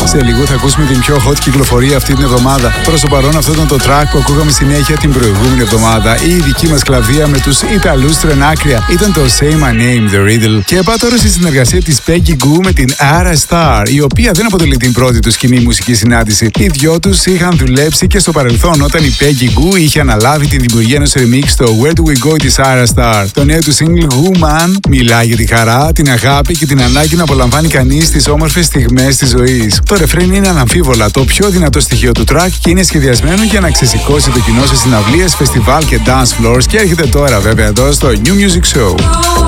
Σε λίγο θα ακούσουμε την πιο hot κυκλοφορία αυτή την εβδομάδα. Προς το παρόν, αυτό ήταν το track που ακούγαμε συνέχεια την προηγούμενη εβδομάδα. Η δική μας κλαβδία με τους Ιταλούς τρενάκρια ήταν το Say My Name, The Riddle. Και πάω τώρα στη συνεργασία της Peggy Gou με την Ara Star, η οποία δεν αποτελεί την πρώτη του κοινή μουσική συνάντηση. Οι δυο τους είχαν δουλέψει και στο παρελθόν, όταν η Peggy Gou είχε αναλάβει την δημιουργία ενός remix στο Where Do We Go της Ara Star. Το νέο του single Woman μιλάει για τη χαρά, την αγάπη και την ανάγκη να απολαμβάνει κανείς τις όμορφες στιγμές της ζωής. Το ρεφρέν είναι αναμφίβολα το πιο δυνατό στοιχείο του track και είναι σχεδιασμένο για να ξεσηκώσει το κοινό σε συναυλίες, φεστιβάλ και dance floors, και έρχεται τώρα βέβαια εδώ στο New Music Show.